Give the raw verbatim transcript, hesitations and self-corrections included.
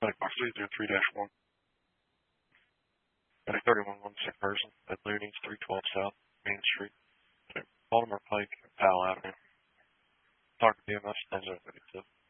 Like box three zero three dash one. Got a thirty-one one sick person at Looney's three twelve South Main Street. Baltimore Pike, Powell Avenue. Talk to B M S ten oh thirty-two.